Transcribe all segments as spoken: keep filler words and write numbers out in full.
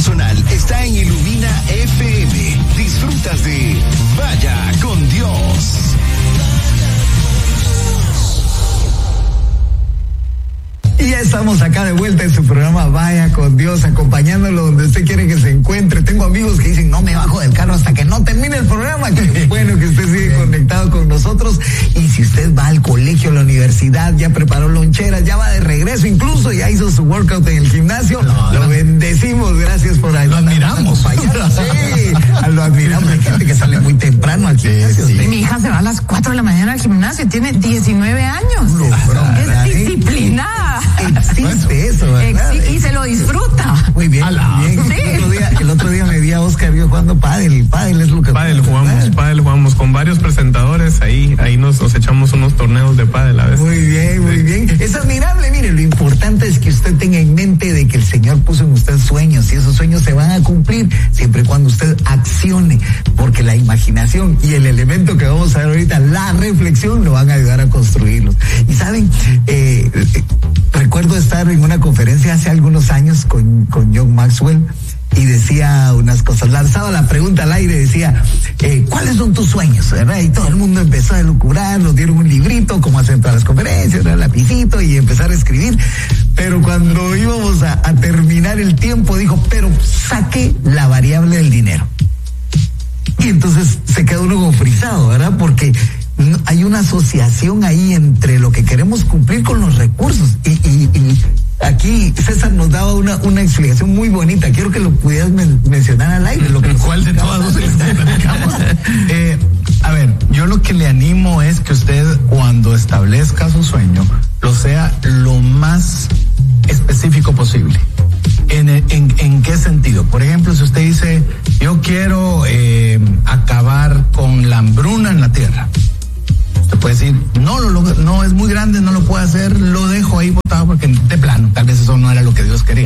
personal está en Ilumina F M. Disfrutas de Vaya con Dios. Y ya estamos acá de vuelta en su programa Vaya con Dios, acompañándolo donde usted quiere que se encuentre. Tengo amigos que dicen, no me bajo del carro hasta que no termine el programa. Qué bueno que usted sigue conectado con nosotros. Y si usted va al colegio, a la universidad, ya preparó loncheras, ya va de regreso, incluso ya hizo su workout en el gimnasio, no, lo no. bendecimos. Gracias por ahí. Lo admiramos. Sí, lo admiramos. Hay gente que sale muy temprano al gimnasio. Sí, sí. Mi hija se va a las cuatro de la mañana al gimnasio, tiene diecinueve años. No, bro, es disciplinada. Existe eso, ¿verdad? Exi- y se lo disfruta. Muy bien, muy bien. Sí. El, otro día, el otro día me vi a Oscar vio jugando pádel. Pádel es lo que Pádel jugamos, pádel jugamos con varios presentadores. Ahí, ahí nos, nos echamos unos torneos de pádel a veces. Muy bien, muy bien. Es admirable. Mire, lo importante es que usted tenga en mente de que el Señor puso en usted sueños y esos sueños se van a cumplir siempre y cuando usted accione, porque la imaginación y el elemento que vamos a ver ahorita, la reflexión, lo van a ayudar a construirlos. Y saben, eh, eh, recuerdo estar en una conferencia hace algunos años con, con John Maxwell y decía unas cosas, lanzaba la pregunta al aire, decía, eh, ¿cuáles son tus sueños? ¿Verdad? Y todo el mundo empezó a elucubrar, nos dieron un librito, como hacen todas las conferencias, un lapicito y empezar a escribir. Pero cuando íbamos a, a terminar el tiempo, dijo, pero saque la variable del dinero. Y entonces se quedó uno como frisado, ¿verdad? Porque hay una asociación ahí entre lo que queremos cumplir con los recursos. Y, y, y aquí César nos daba una, una explicación muy bonita. Quiero que lo pudieras men- mencionar al aire. Lo que ¿Cuál de todas los eh, A ver, yo lo que le animo es que usted, cuando establezca su sueño, lo sea lo más específico posible. ¿En, en, en qué sentido? Por ejemplo, si usted dice, yo quiero eh, acabar con la hambruna en la tierra. Usted puede decir, no, lo, no es muy grande, no lo puedo hacer, lo dejo ahí botado porque de plano, tal vez eso no era lo que Dios quería.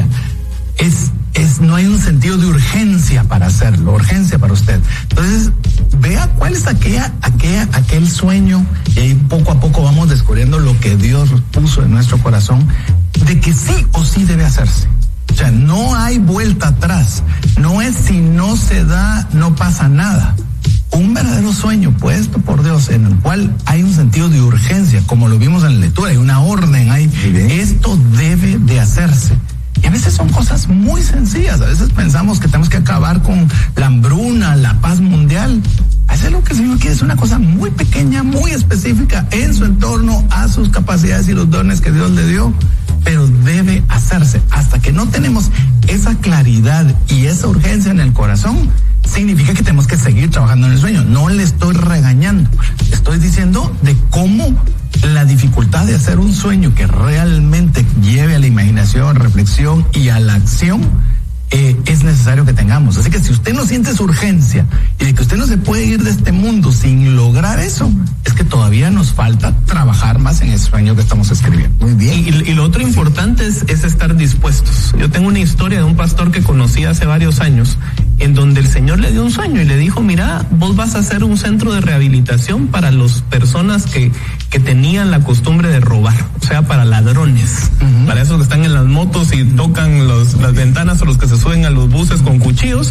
Es, es, no hay un sentido de urgencia para hacerlo, urgencia para usted. Entonces, vea cuál es aquella, aquella, aquel sueño, y ahí poco a poco vamos descubriendo lo que Dios puso en nuestro corazón, de que sí o sí debe hacerse. O sea, no hay vuelta atrás. No es si no se da, no pasa nada. Un verdadero sueño puesto por Dios en el cual hay un sentido de urgencia, como lo vimos en la lectura, hay una orden, hay, esto debe de hacerse. Y a veces son cosas muy sencillas, a veces pensamos que tenemos que acabar con la hambruna, la paz mundial. A veces lo que el Señor quiere es una cosa muy pequeña, muy específica, en su entorno, a sus capacidades y los dones que Dios le dio, pero debe hacerse. Hasta que no tenemos esa claridad y esa urgencia en el corazón, significa que tenemos que seguir trabajando en el sueño. No le estoy regañando, estoy diciendo de cómo la dificultad de hacer un sueño que realmente lleve a la imaginación, reflexión y a la acción, eh, es necesario que tengamos. Así que si usted no siente su urgencia y de que usted no se puede ir de este mundo sin lograr eso, es que todavía nos falta trabajar más en ese sueño que estamos escribiendo. Muy bien. Y, y lo otro importante es, es estar dispuestos. Yo tengo una historia de un pastor que conocí hace varios años, en donde el Señor le dio un sueño y le dijo, mira, vos vas a hacer un centro de rehabilitación para las personas que, que tenían la costumbre de robar, o sea, para ladrones, uh-huh. para esos que están en las motos y tocan los, las ventanas, o los que se suben a los buses con cuchillos.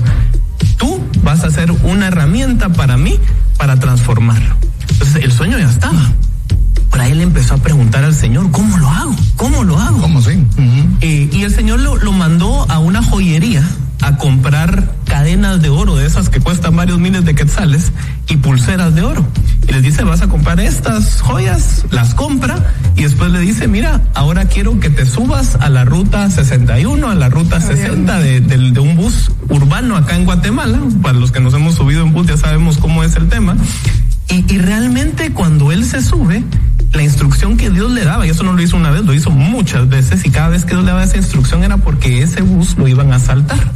Tú vas a hacer una herramienta para mí, para transformarlo. Entonces el sueño ya estaba. Por ahí él empezó a preguntar al Señor, ¿cómo lo hago? ¿Cómo lo hago? ¿Cómo sí? Uh-huh. Eh, y el Señor lo, lo mandó a una joyería a comprar cadenas de oro, de esas que cuestan varios miles de quetzales, y pulseras de oro. Y les dice, vas a comprar estas joyas, las compra, y después le dice, mira, ahora quiero que te subas a la ruta sesenta y uno, a la ruta sesenta de, de, de un bus urbano acá en Guatemala. Para los que nos hemos subido en bus ya sabemos cómo es el tema. Y, y realmente cuando él se sube, la instrucción que Dios le daba, y eso no lo hizo una vez, lo hizo muchas veces, y cada vez que Dios le daba esa instrucción era porque ese bus lo iban a asaltar.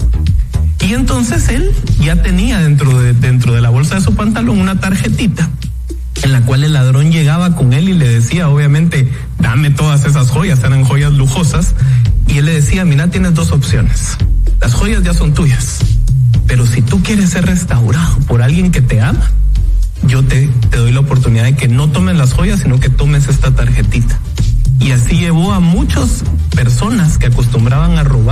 Y entonces él ya tenía dentro de, dentro de la bolsa de su pantalón una tarjetita en la cual el ladrón llegaba con él y le decía, obviamente, dame todas esas joyas, eran joyas lujosas, y él le decía, mira, tienes dos opciones, las joyas ya son tuyas, pero si tú quieres ser restaurado por alguien que te ama, yo te, te doy la oportunidad de que no tomes las joyas, sino que tomes esta tarjetita. Y así llevó a muchas personas que acostumbraban a robar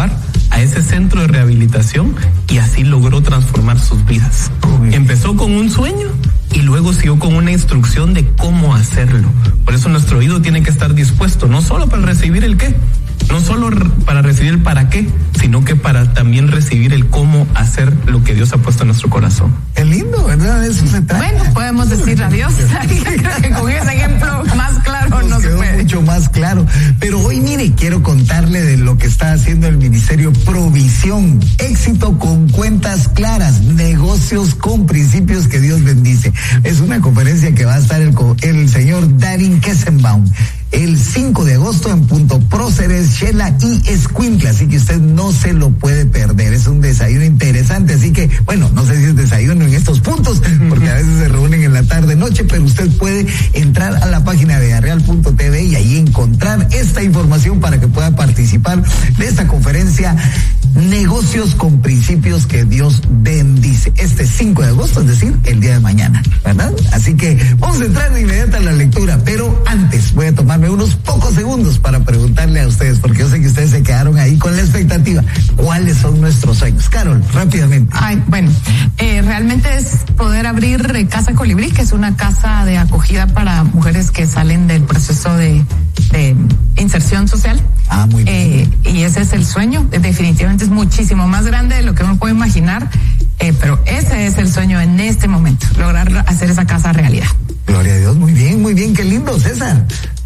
a ese centro de rehabilitación y así logró transformar sus vidas. Empezó con un sueño y luego siguió con una instrucción de cómo hacerlo. Por eso nuestro oído tiene que estar dispuesto, no solo para recibir el qué, no solo para recibir el para qué, sino que para también recibir el cómo hacer lo que Dios ha puesto en nuestro corazón. Qué lindo, ¿verdad? De eso se trata. Bueno, podemos decirle adiós. Creo que con ese ejemplo más claro Nos no se quedó puede. mucho más claro. Pero hoy, mire, quiero contarle de lo que está haciendo el Ministerio Provisión. Éxito con cuentas claras, negocios con principios que Dios bendice. Es una conferencia que va a estar el, el señor Darin Kessenbaum el cinco de agosto en Punto Próceres, Shela y Escuintla, así que usted no se lo puede perder. Es un desayuno interesante, así que, bueno, no sé si es desayuno en estos puntos, porque a veces se reúnen en la tarde noche, pero usted puede entrar a la página de arreal punto t v y ahí encontrar esta información para que pueda participar de esta conferencia Negocios con Principios que Dios bendice. Este cinco de agosto, es decir, el día de mañana, ¿verdad? Así que vamos a entrar de inmediato a la lectura, pero antes voy a tomarme unos pocos segundos para preguntarle a ustedes, porque yo sé que ustedes se quedaron ahí con la expectativa. ¿Cuáles son nuestros sueños? Carol, rápidamente. Ay, bueno, eh, realmente es poder abrir eh, Casa Colibrí, que es una casa de acogida para mujeres que salen del proceso de, de inserción social. Ah, muy bien. Eh, y ese es el sueño. Definitivamente es muchísimo más grande de lo que uno puede imaginar, eh, pero ese es el sueño en este momento, lograr hacer esa casa realidad. Gloria a Dios, muy bien, muy bien, qué lindo, César.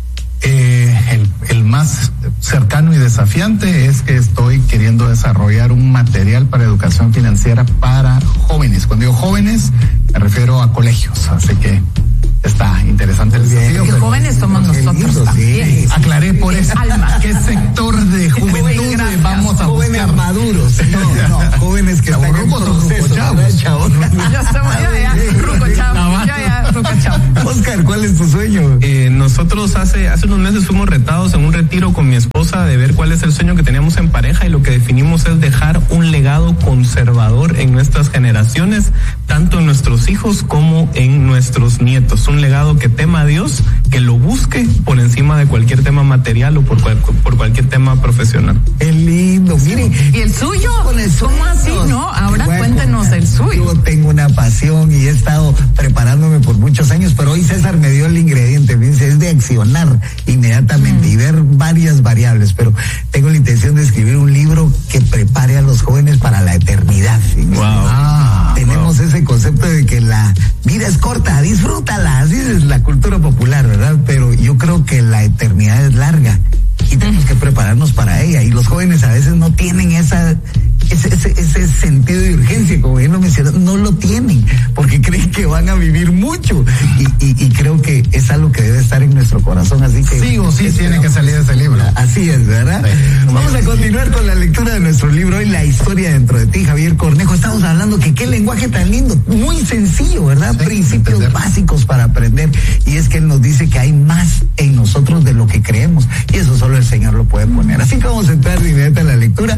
Eh, el, el más cercano y desafiante es que estoy queriendo desarrollar un material para educación financiera para jóvenes. Cuando digo jóvenes, me refiero a colegios, así que está interesante el desafío. Porque pero jóvenes somos nosotros lindo, también. sí. Aclaré por eso. Alma. ¿Qué sector de juventud Gracias. vamos a Jóvenes buscar? maduros, no, no, jóvenes que están en Chavorrucos o proceso, rucochavos. ¿verdad, chavos? Yo estamos ya, ya, ruco chao, ya, ya, ruco chao. Oscar, ¿cuál es tu sueño? Eh, nosotros hace hace unos meses fuimos retados en un retiro con mi esposa de ver cuál es el sueño que teníamos en pareja, y lo que definimos es dejar un legado conservador en nuestras generaciones, tanto en nuestros hijos como en nuestros nietos. Un legado que tema a Dios, que lo busque por encima de cualquier tema material o por, cual, por cualquier tema profesional. Qué lindo, miren. ¿Y el suyo? Con el ¿Cómo sueño. así? No, ahora Voy a cuéntenos contar. el suyo. Yo tengo una pasión y he estado preparándome por muchos años, pero hoy César me dio el ingrediente, fíjense, es de accionar inmediatamente mm. y ver varias variables, pero tengo la intención de escribir un libro que prepare a los jóvenes para la eternidad. Wow. Ah, tenemos wow. ese concepto de que la vida es corta, disfrútala, así es la cultura popular, ¿verdad? Pero yo creo que la eternidad es larga y tenemos que prepararnos para ella, y los jóvenes a veces no tienen esa ese, ese, ese sentido de urgencia, como bien lo mencionó, no lo tienen porque creen que van a vivir mucho, y, y, y creo que es algo que debe estar en nuestro corazón, así que sí o sí tiene que salir de ese libro. Así es, ¿verdad? Sí. Vamos a continuar con la lectura de nuestro libro hoy, La Historia Dentro de Ti, Javier Cornejo. Estamos hablando que qué lenguaje tan lindo, muy sencillo, ¿verdad? Sí, principios entender. básicos para aprender, y es que él nos dice que hay más en nosotros de lo que creemos, y eso solo el Señor lo puede poner. Así que vamos a entrar de inmediato a la lectura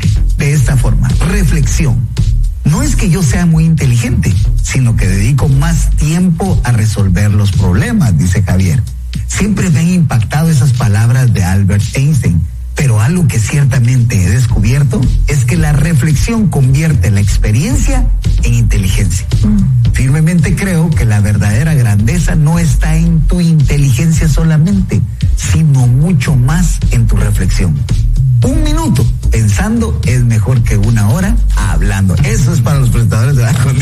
de esta forma. Reflexión. No es que yo sea muy inteligente, sino que dedico más tiempo a resolver los problemas, dice Javier. Siempre me han impactado esas palabras de Albert Einstein, pero algo que ciertamente he descubierto es que la reflexión convierte la experiencia en inteligencia. Mm. Firmemente creo que la verdadera grandeza no está en tu inteligencia solamente, sino mucho más en tu reflexión. Un minuto pensando es mejor que una hora hablando. Eso es para los presentadores de Bajo.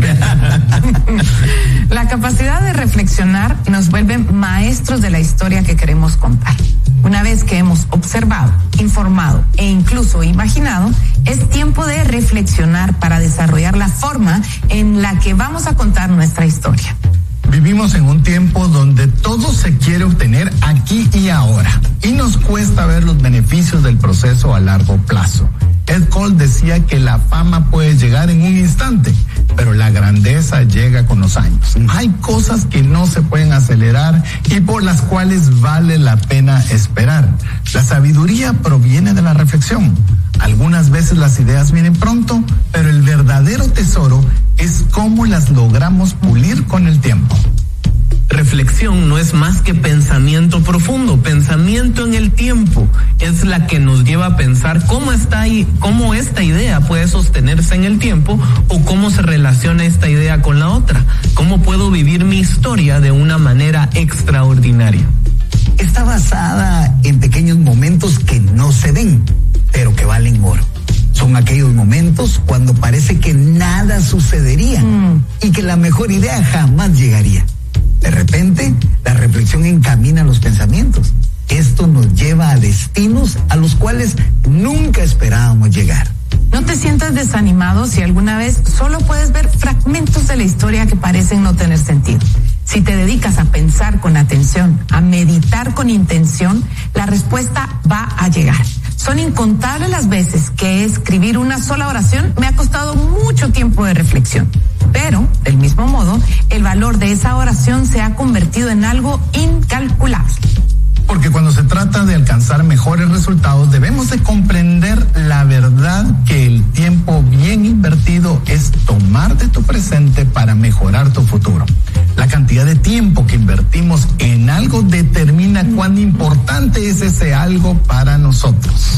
La capacidad de reflexionar nos vuelve maestros de la historia que queremos contar. Una vez que hemos observado, informado e incluso imaginado, es tiempo de reflexionar para desarrollar la forma en la que vamos a contar nuestra historia. Vivimos en un tiempo donde todo se quiere obtener aquí y ahora, y nos cuesta ver los beneficios del proceso a largo plazo. Ed Cole decía que la fama puede llegar en un instante, pero la grandeza llega con los años. Hay cosas que no se pueden acelerar y por las cuales vale la pena esperar. La sabiduría proviene de la reflexión. Algunas veces las ideas vienen pronto, pero el verdadero tesoro es cómo las logramos pulir con el tiempo. Reflexión no es más que pensamiento profundo. Pensamiento en el tiempo es la que nos lleva a pensar cómo está ahí, cómo esta idea puede sostenerse en el tiempo o cómo se relaciona esta idea con la otra. Cómo puedo vivir mi historia de una manera extraordinaria. Está basada en pequeños momentos que no se ven, pero que valen oro. Son aquellos momentos cuando parece que nada sucedería mm. y que la mejor idea jamás llegaría. De repente, la reflexión encamina los pensamientos. Esto nos lleva a destinos a los cuales nunca esperábamos llegar. No te sientas desanimado si alguna vez solo puedes ver fragmentos de la historia que parecen no tener sentido. Si te dedicas a pensar con atención, a meditar con intención, la respuesta va a llegar. Son incontables las veces que escribir una sola oración me ha costado mucho tiempo de reflexión. Pero, del mismo modo, el valor de esa oración se ha convertido en algo incalculable. Porque cuando se trata de alcanzar mejores resultados, debemos de comprender la verdad que el tiempo bien invertido es tomar de tu presente para mejorar tu futuro. La cantidad de tiempo que invertimos en algo determina cuán importante es ese algo para nosotros.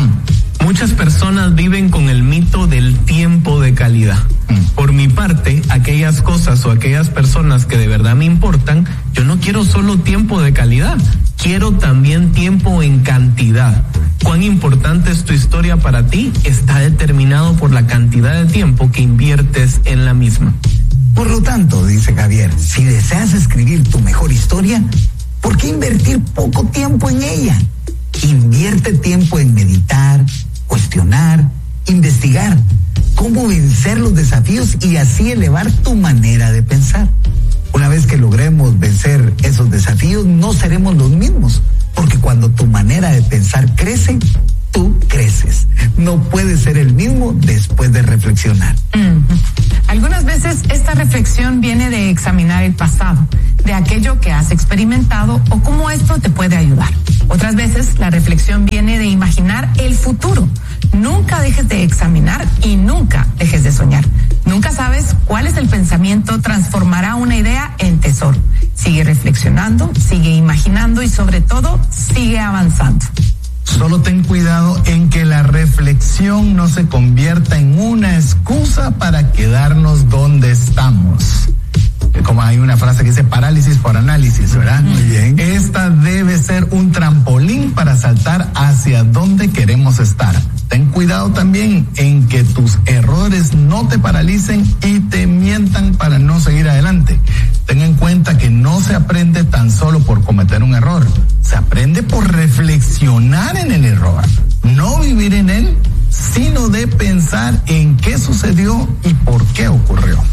Mm. Muchas personas viven con el mito del tiempo de calidad. Mm. Por mi parte, aquellas cosas o aquellas personas que de verdad me importan, yo no quiero solo tiempo de calidad, quiero también tiempo en cantidad. Cuán importante es tu historia para ti está determinado por la cantidad de tiempo que inviertes en la misma. Por lo tanto, dice Javier, si deseas escribir tu mejor historia, ¿por qué invertir poco tiempo en ella? Invierte tiempo en meditar, cuestionar, investigar, cómo vencer los desafíos y así elevar tu manera de pensar. Una vez que logremos vencer esos desafíos, no seremos los mismos, porque cuando tu manera de pensar crece, tú creces. No puedes ser el mismo después de reflexionar. Mm-hmm. Algunas veces esta reflexión viene de examinar el pasado, de aquello que has experimentado o cómo esto te puede ayudar. Otras veces la reflexión viene de imaginar el futuro. Nunca dejes de examinar y nunca dejes de soñar. Nunca sabes cuál es el pensamiento transformará una idea en tesoro. Sigue reflexionando, sigue imaginando y sobre todo sigue avanzando. Solo ten cuidado en que la reflexión no se convierta en una excusa para quedarnos donde estamos. Como hay una frase que dice parálisis por análisis, ¿verdad? Muy bien. Esta debe ser un trampolín para saltar hacia donde queremos estar. Ten cuidado también en que tus errores no te paralicen y te mientan para no seguir adelante. Ten en cuenta que no se aprende tan solo por cometer un error, se aprende por reflexionar en el error, no vivir en él, sino de pensar en qué sucedió y por qué ocurrió.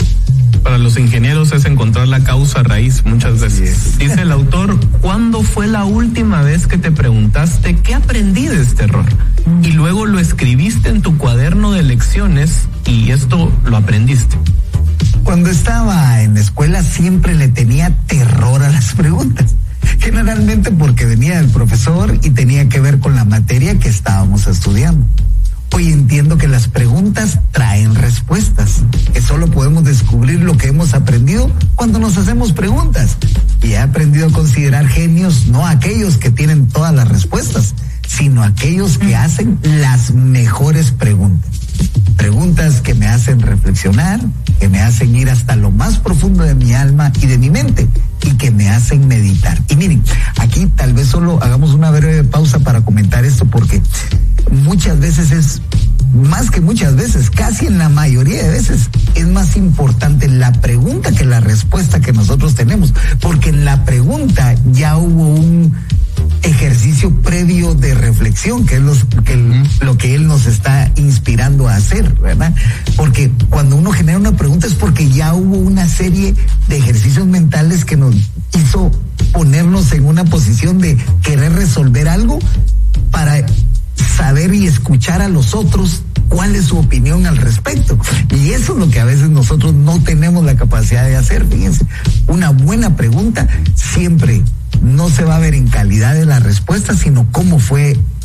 Para los ingenieros es encontrar la causa raíz muchas veces. Dice el autor, ¿cuándo fue la última vez que te preguntaste qué aprendí de este error? Y luego lo escribiste en tu cuaderno de lecciones y esto lo aprendiste. Cuando estaba en la escuela siempre le tenía terror a las preguntas. Generalmente porque venía del profesor y tenía que ver con la materia que estábamos estudiando. Hoy entiendo que las preguntas traen respuestas, que solo podemos descubrir lo que hemos aprendido cuando nos hacemos preguntas. Y he aprendido a considerar genios no aquellos que tienen todas las respuestas, sino aquellos que hacen las mejores preguntas. Preguntas que me hacen reflexionar, que me hacen ir hasta lo más profundo de mi alma y de mi mente, y que me hacen meditar. Y miren, aquí tal vez solo hagamos una breve pausa para comentar esto, porque muchas veces es, más que muchas veces, casi en la mayoría de veces, es más importante la pregunta que la respuesta que nosotros tenemos, porque en la pregunta ya hubo un ejercicio previo de reflexión, que es los, que el, lo que él nos está inspirando a hacer, ¿verdad? Porque cuando uno genera una pregunta es porque ya hubo una serie de ejercicios mentales que nos hizo ponernos en una posición de querer resolver algo para saber y escuchar a los otros cuál es su opinión al respecto. Y eso es lo que a veces nosotros no tenemos la capacidad de hacer. Fíjense, una buena pregunta siempre no se va a ver en calidad de la respuesta, sino cómo fue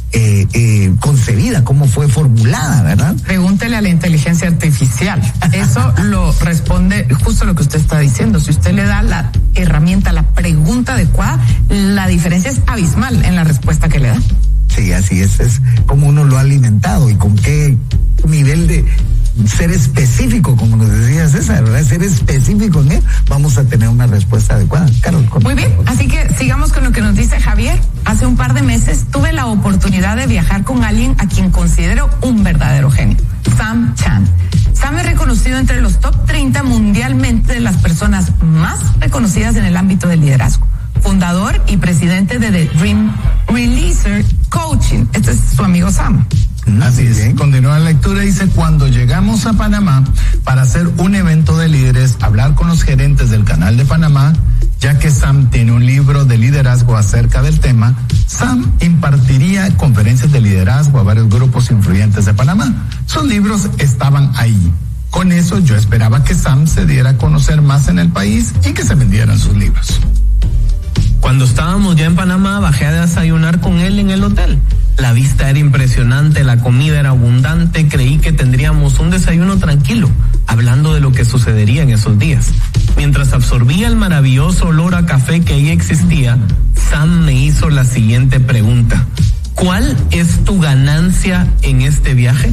eh, eh, concebida, cómo fue formulada, ¿verdad? Pregúntele a la inteligencia artificial. Eso lo responde justo lo que usted está diciendo. Si usted le da la herramienta, la pregunta adecuada, la diferencia es abismal en la respuesta que le da. Sí, así es, es como uno lo ha alimentado y con qué nivel de ser específico, como nos decía César, ¿verdad? Ser específico en él, vamos a tener una respuesta adecuada. Carol, muy bien, así que sigamos con lo que nos dice Javier. Hace un par de meses tuve la oportunidad de viajar con alguien a quien considero un verdadero genio, Sam Chan. Sam es reconocido entre los top treinta mundialmente de las personas más reconocidas en el ámbito del liderazgo. Fundador y presidente de The Dream Releaser Coaching. Este es su amigo Sam. Así es. Continúa la lectura, dice: cuando llegamos a Panamá para hacer un evento de líderes, hablar con los gerentes del Canal de Panamá, ya que Sam tiene un libro de liderazgo acerca del tema, Sam impartiría conferencias de liderazgo a varios grupos influyentes de Panamá. Sus libros estaban ahí. Con eso yo esperaba que Sam se diera a conocer más en el país y que se vendieran sus libros. Cuando estábamos ya en Panamá, bajé a desayunar con él en el hotel. La vista era impresionante, la comida era abundante, creí que tendríamos un desayuno tranquilo, hablando de lo que sucedería en esos días. Mientras absorbía el maravilloso olor a café que ahí existía, Sam me hizo la siguiente pregunta: ¿cuál es tu ganancia en este viaje?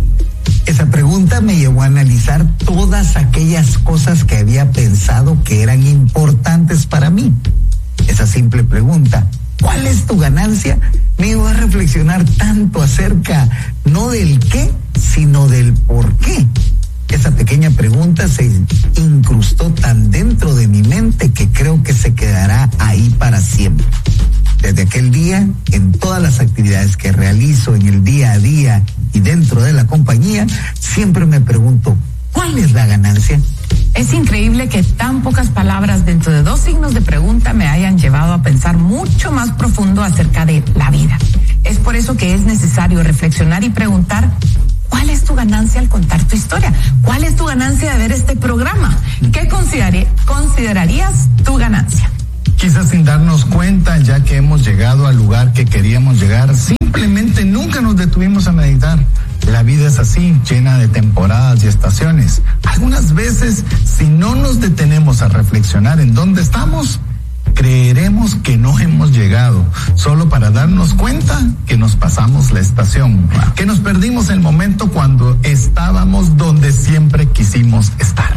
Esa pregunta me llevó a analizar todas aquellas cosas que había pensado que eran importantes para mí. Esa simple pregunta, ¿cuál es tu ganancia?, me llevó a reflexionar tanto acerca no del qué, sino del por qué. Esa pequeña pregunta se incrustó tan dentro de mi mente que creo que se quedará ahí para siempre. Desde aquel día, en todas las actividades que realizo en el día a día y dentro de la compañía, siempre me pregunto, ¿cuál es la ganancia? Es increíble que tan pocas palabras dentro de dos signos de pregunta me hayan llevado a pensar mucho más profundo acerca de la vida. Es por eso que es necesario reflexionar y preguntar, ¿cuál es tu ganancia al contar tu historia? ¿Cuál es tu ganancia de ver este programa? ¿Qué considerarías tu ganancia? Quizás sin darnos cuenta, ya que hemos llegado al lugar que queríamos llegar, simplemente nunca nos detuvimos a meditar. La vida es así, llena de temporadas y estaciones. Algunas veces, si no nos detenemos a reflexionar en dónde estamos, creeremos que no hemos llegado, solo para darnos cuenta que nos pasamos la estación, que nos perdimos el momento cuando estábamos donde siempre quisimos estar.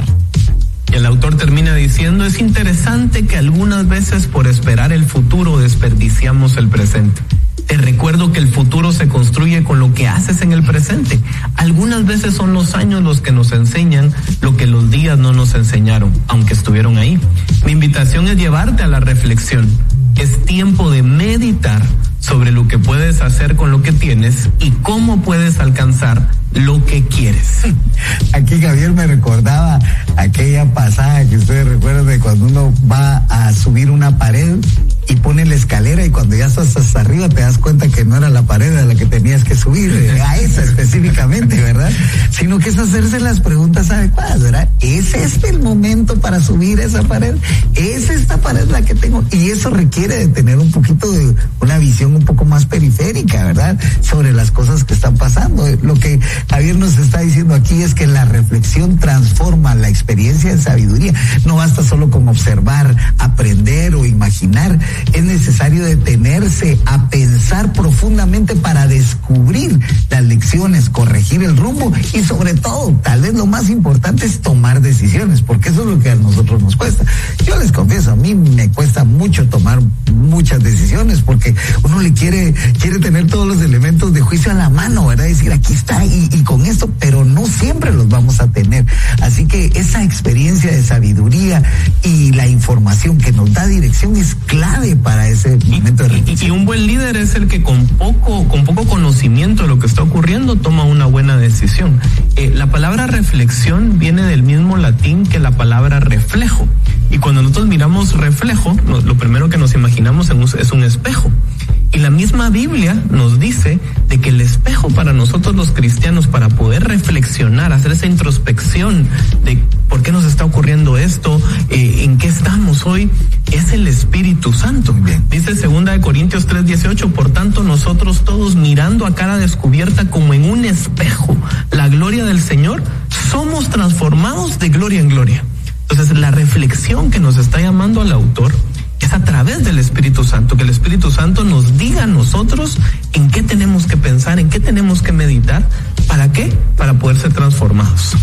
El autor termina diciendo, es interesante que algunas veces por esperar el futuro desperdiciamos el presente. Te recuerdo que el futuro se construye con lo que haces en el presente. Algunas veces son los años los que nos enseñan lo que los días no nos enseñaron, aunque estuvieron ahí. Mi invitación es llevarte a la reflexión. Es tiempo de meditar sobre lo que puedes hacer con lo que tienes y cómo puedes alcanzar lo que quieres. Aquí Javier me recordaba aquella pasada que ustedes recuerdan de cuando uno va a subir una pared y pone la escalera y cuando ya estás hasta arriba te das cuenta que no era la pared a la que tenías que subir, a esa específicamente, ¿verdad? Sino que es hacerse las preguntas adecuadas, ¿verdad? ¿Es este el momento para subir esa pared? ¿Es esta pared la que tengo? Y eso requiere de tener un poquito de una visión un poco más periférica, ¿verdad? Sobre las cosas que están pasando. Lo que Javier nos está diciendo aquí es que la reflexión transforma la experiencia en sabiduría. No basta solo con observar, aprender o imaginar. Es necesario detenerse a pensar profundamente para descubrir las lecciones, corregir el rumbo y sobre todo, tal vez lo más importante es tomar decisiones, porque eso es lo que a nosotros nos cuesta. Yo les confieso, a mí me cuesta mucho tomar muchas decisiones porque uno le quiere, quiere tener todos los elementos de juicio a la mano, ¿verdad? Decir, aquí está y, y con esto, pero no siempre los vamos a tener. Así que esa experiencia de sabiduría y la información que nos da dirección es clave para ese momento de reflexión. Y, y un buen líder es el que con poco, con poco conocimiento de lo que está ocurriendo toma una buena decisión. Eh, la palabra reflexión viene del mismo latín que la palabra reflejo. Y cuando nosotros miramos reflejo, lo, lo primero que nos imaginamos es un espejo. Y la misma Biblia nos dice de que el espejo para nosotros los cristianos, para poder reflexionar, hacer esa introspección de ¿por qué nos está ocurriendo esto? Eh, ¿En qué estamos hoy? Es el Espíritu Santo. Bien. Dice segunda de Corintios tres dieciocho, por tanto nosotros todos mirando a cara descubierta como en un espejo la gloria del Señor, somos transformados de gloria en gloria. Entonces la reflexión que nos está llamando al autor es a través del Espíritu Santo, que el Espíritu Santo nos diga a nosotros en qué tenemos que pensar, en qué tenemos que meditar, ¿para qué? Para poder ser transformados.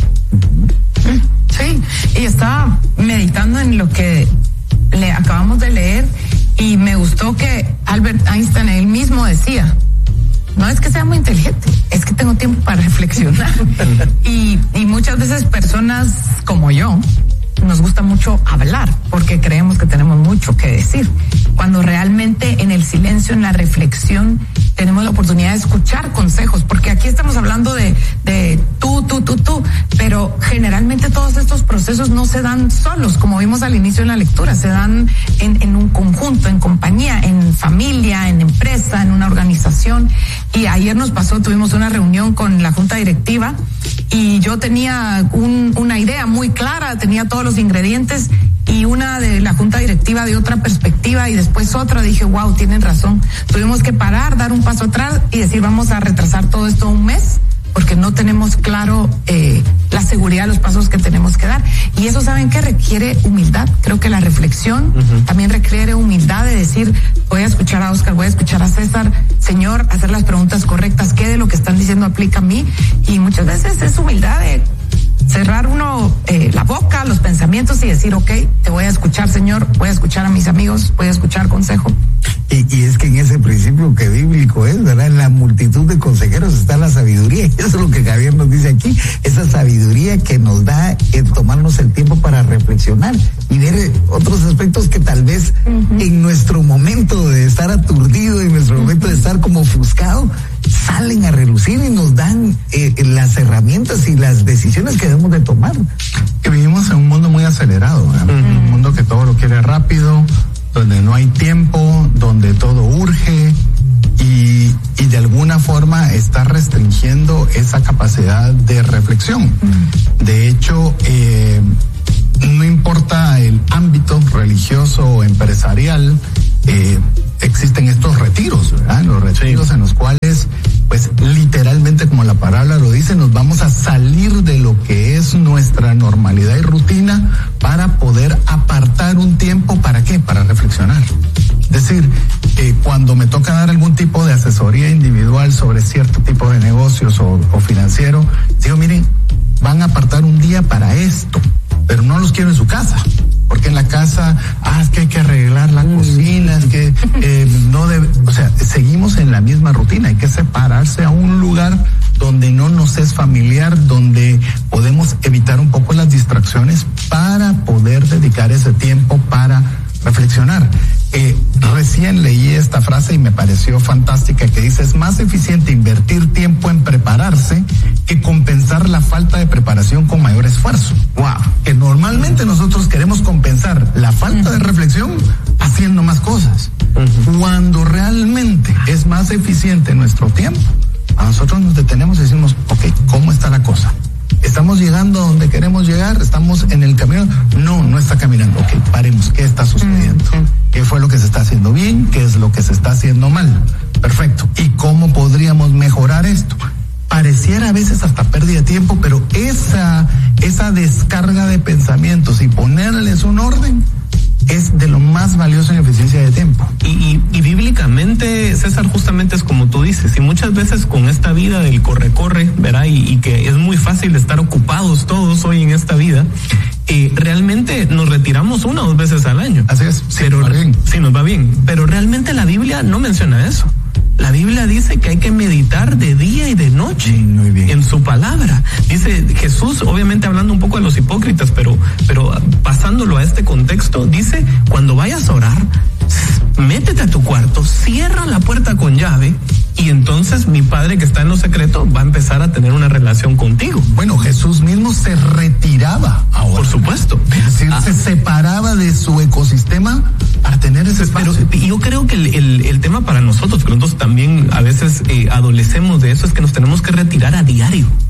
Sí, y estaba meditando en lo que le acabamos de leer y me gustó que Albert Einstein él mismo decía, no es que sea muy inteligente, es que tengo tiempo para reflexionar. y, y muchas veces personas como yo nos gusta mucho hablar porque creemos que tenemos mucho que decir, cuando realmente en el silencio, en la reflexión, tenemos la oportunidad de escuchar consejos, porque aquí estamos hablando de, de tú, tú, tú, tú, pero generalmente todos estos procesos no se dan solos, como vimos al inicio en la lectura, se dan en, en un conjunto, en compañía, en familia, en empresa, en una organización. Y ayer nos pasó, tuvimos una reunión con la junta directiva y yo tenía un, una idea muy clara, tenía todos los ingredientes y una de la junta directiva de otra perspectiva y después otra, dije, wow, tienen razón. Tuvimos que parar, dar un paso atrás y decir, vamos a retrasar todo esto un mes porque no tenemos claro eh, la seguridad de los pasos que tenemos que dar. Y eso, ¿saben qué? Requiere humildad. Creo que la reflexión uh-huh. también requiere humildad de decir, voy a escuchar a Oscar, voy a escuchar a César, Señor, hacer las preguntas correctas, ¿qué de lo que están diciendo aplica a mí? Y muchas veces es humildad de cerrar uno eh, la boca, los pensamientos y decir, ok, te voy a escuchar, Señor, voy a escuchar a mis amigos, voy a escuchar consejo. Y, y es que en ese principio que bíblico es, ¿verdad? En la multitud de consejeros está la sabiduría. Y eso es lo que Javier nos dice aquí, esa sabiduría que nos da el tomarnos el tiempo para reflexionar y ver otros aspectos que tal vez uh-huh. en nuestro momento de estar aturdido, en nuestro momento de estar como ofuscado, salen a relucir y nos dan eh, las herramientas y las decisiones que debemos de tomar. Que vivimos en un mundo muy acelerado, uh-huh. un mundo que todo lo quiere rápido, donde no hay tiempo, donde todo urge y, y de alguna forma está restringiendo esa capacidad de reflexión. Mm. De hecho, eh, no importa el ámbito religioso o empresarial, eh, existen estos retiros, ¿verdad? Los retiros sí. en los cuales, pues literalmente como la palabra lo dice, nos vamos a salir de lo que es nuestra normalidad y rutina para poder apartar un tiempo, ¿para qué? Para reflexionar. Es decir, eh, cuando me toca dar algún tipo de asesoría individual sobre cierto tipo de negocios o, o financiero, digo, miren, van a apartar un día para esto, pero no los quiero en su casa. Porque en la casa, ah, es que hay que arreglar la cocina, es que eh, no debe, o sea, seguimos en la misma rutina, hay que separarse a un lugar donde no nos es familiar, donde podemos evitar un poco las distracciones para poder dedicar ese tiempo para reflexionar. Eh, recién leí esta frase y me pareció fantástica que dice, es más eficiente invertir tiempo en prepararse que compensar la falta de preparación con mayor esfuerzo. Wow. Que normalmente nosotros queremos compensar la falta de reflexión haciendo más cosas. Uh-huh. Cuando realmente es más eficiente nuestro tiempo, a nosotros nos detenemos y decimos, ok, ¿cómo está la cosa? ¿Estamos llegando a donde queremos llegar? ¿Estamos en el camino? No, no está caminando. Ok, paremos. ¿Qué está sucediendo? ¿Qué fue lo que se está haciendo bien? ¿Qué es lo que se está haciendo mal? Perfecto. ¿Y cómo podríamos mejorar esto? Pareciera a veces hasta pérdida de tiempo, pero esa, esa descarga de pensamientos y ponerles un orden es de lo más valioso en eficiencia de tiempo. Y, y, y bíblicamente, César, justamente es como tú dices, y muchas veces con esta vida del corre-corre, ¿verdad? Y, y que es muy fácil estar ocupados todos hoy en esta vida, eh, realmente nos retiramos una o dos veces al año. Así es, sí, pero, nos va bien. Sí, nos va bien. Pero realmente la Biblia no menciona eso. La Biblia dice que hay que meditar de día y de noche Muy bien. en su palabra. Dice Jesús, obviamente hablando un poco de los hipócritas, pero, pero pasándolo a este contexto, dice, cuando vayas a orar, métete a tu cuarto, cierra la puerta con llave y entonces mi Padre que está en lo secreto va a empezar a tener una relación contigo. Bueno, Jesús mismo se retiraba ahora. Por supuesto. Es decir, ah. se separaba de su ecosistema para tener ese espacio. Pero yo creo que el, el, el tema para nosotros, que nosotros también a veces eh, adolecemos de eso, es que nos tenemos que retirar a diario.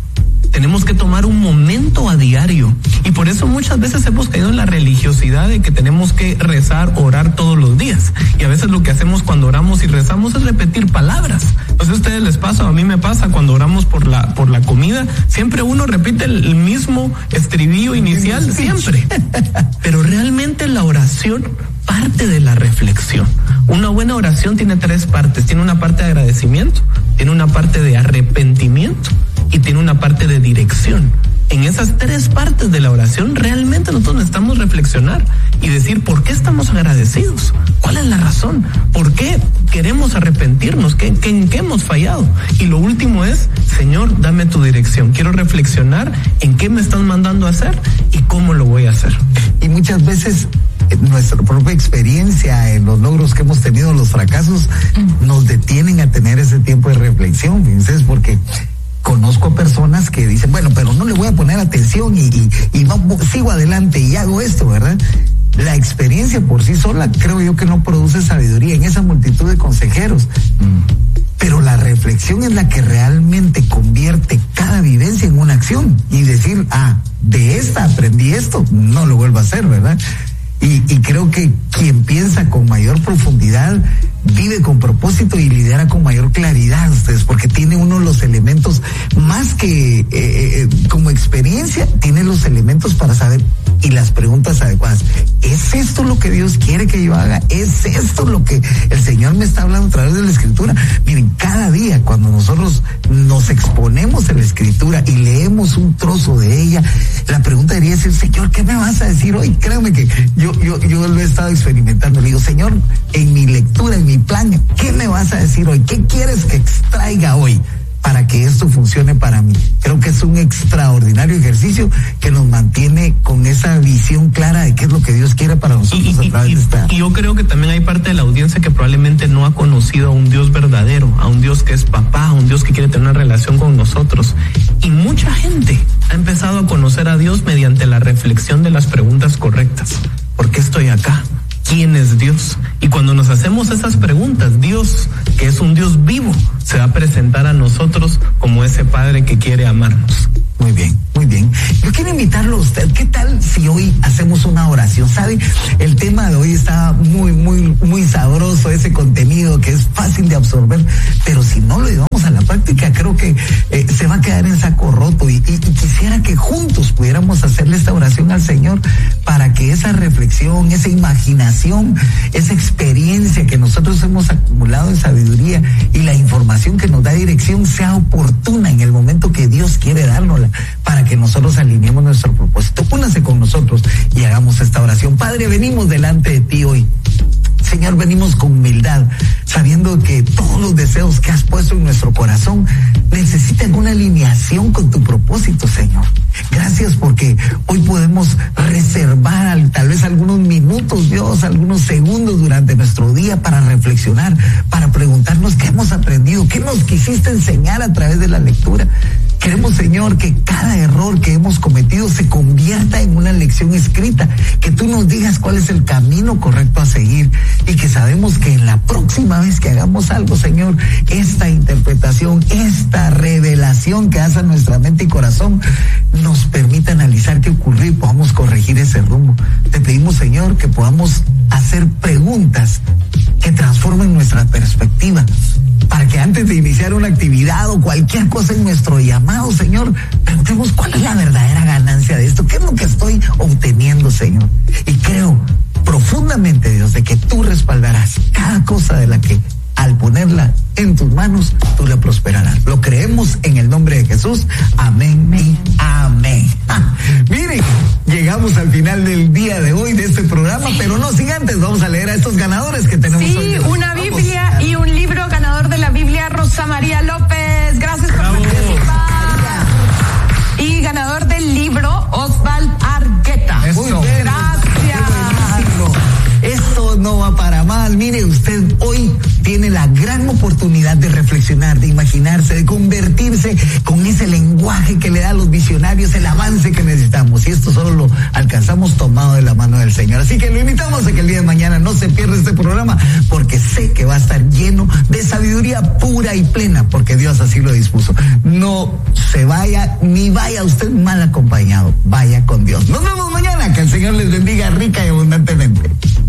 Tenemos que tomar un momento a diario. Y por eso muchas veces hemos caído en la religiosidad de que tenemos que rezar, orar todos los días. Y a veces lo que hacemos cuando oramos y rezamos es repetir palabras. Entonces a ustedes les pasa, a mí me pasa cuando oramos por la, por la comida, siempre uno repite el mismo estribillo inicial, siempre. Pero realmente la oración parte de la reflexión. Una buena oración tiene tres partes. Tiene una parte de agradecimiento, tiene una parte de arrepentimiento y tiene una parte de dirección. En esas tres partes de la oración realmente nosotros necesitamos reflexionar y decir por qué estamos agradecidos, cuál es la razón, por qué queremos arrepentirnos, ¿Qué, qué, en qué hemos fallado. Y lo último es, Señor, dame tu dirección, quiero reflexionar en qué me estás mandando a hacer y cómo lo voy a hacer. Y muchas veces nuestra propia experiencia, en los logros que hemos tenido, los fracasos, nos detienen a tener ese tiempo de reflexión, fíjense, porque conozco personas que dicen, bueno, pero no le voy a poner atención y, y, y no, sigo adelante y hago esto, ¿verdad? La experiencia por sí sola creo yo que no produce sabiduría en esa multitud de consejeros. Mm. Pero la reflexión es la que realmente convierte cada vivencia en una acción y decir, ah, de esta aprendí esto, no lo vuelvo a hacer, ¿verdad? Y, y creo que quien piensa con mayor profundidad vive con propósito y lidera con mayor claridad, ustedes, porque tiene uno de los elementos más que eh, eh, como experiencia, tiene los elementos para saber y las preguntas adecuadas. ¿Es esto lo que Dios quiere que yo haga? ¿Es esto lo que el Señor me está hablando a través de la Escritura? Miren, cada día cuando nosotros nos exponemos a la Escritura y leemos un trozo de ella, la pregunta debería ser, Señor, ¿qué me vas a decir hoy? Créeme que yo, yo, yo lo he estado experimentando. Le digo, Señor, en mi lectura, en mi plan, ¿qué me vas a decir hoy? ¿Qué quieres que extraiga hoy para que esto funcione para mí? Creo que es un extraordinario ejercicio que nos mantiene con esa visión clara de qué es lo que Dios quiere para nosotros y, a través y, de esta. Y yo creo que también hay parte de la audiencia que probablemente no ha conocido a un Dios verdadero, a un Dios que es papá, a un Dios que quiere tener una relación con nosotros. Y mucha gente ha empezado a conocer a Dios mediante la reflexión de las preguntas correctas. ¿Por qué estoy acá? ¿Quién es Dios? Y cuando nos hacemos esas preguntas, Dios, que es un Dios vivo, se va a presentar a nosotros como ese Padre que quiere amarnos. Muy bien, muy bien. Yo quiero invitarlo a usted. ¿Qué tal si hoy hacemos una oración? ¿Sabe? El tema de hoy está muy, muy, muy sabroso, ese contenido que es fácil de absorber, pero si no lo llevamos a la práctica, creo que eh, se va a quedar en saco roto y, y, y quisiera que juntos pudiéramos hacerle esta oración al Señor para que esa reflexión, esa imaginación, esa experiencia que nosotros hemos acumulado en sabiduría y la información que nos da dirección sea oportuna en el momento que Dios quiere dárnosla, para que nosotros alineemos nuestro propósito. Únase con nosotros y hagamos esta oración. Padre, venimos delante de ti hoy. Señor, venimos con humildad, sabiendo que todos los deseos que has puesto en nuestro corazón necesitan una alineación con tu propósito, Señor. Gracias porque hoy podemos reservar tal vez algunos minutos, Dios, algunos segundos durante nuestro día para reflexionar, para preguntarnos qué hemos aprendido, qué nos quisiste enseñar a través de la lectura. Queremos, Señor, que cada error que hemos cometido se convierta en una lección escrita, que tú nos digas cuál es el camino correcto a seguir y que sabemos que en la próxima vez que hagamos algo, Señor, esta interpretación, esta revelación que hace a nuestra mente y corazón nos permita analizar qué ocurrió y podamos corregir ese rumbo. Te pedimos, Señor, que podamos hacer preguntas que transformen nuestra perspectiva, para que antes de iniciar una actividad o cualquier cosa en nuestro llamado, Señor, preguntemos cuál es la verdadera ganancia de esto, qué es lo que estoy obteniendo, Señor. Y creo profundamente, Dios, de que tú respaldarás cada cosa de la que al ponerla en tus manos, tú la prosperarás. Lo creemos en el nombre de Jesús. Amén y amén. Ah, miren, llegamos al final del día de hoy de este programa, pero no sin antes, vamos a leer a estos ganadores que tenemos sí, hoy. Sí, una vamos. Biblia y un libro. Ganador de la Biblia, Rosa María López. Gracias por participar. Y ganador del libro, Osvald Argueta. Muy bien, gracias. Esto no va para mal. Mire, usted hoy tiene la gran oportunidad de reflexionar, de imaginarse, de convertirse con ese lenguaje que le da a los visionarios el avance que necesitamos. Y esto solo lo alcanzamos tomado de la mano del Señor. Así que lo invitamos a que el día de mañana no se pierda este programa, porque sé que va a estar lleno de sabiduría pura y plena, porque Dios así lo dispuso. No se vaya, ni vaya usted mal acompañado, vaya con Dios. Nos vemos mañana, que el Señor les bendiga rica y abundantemente.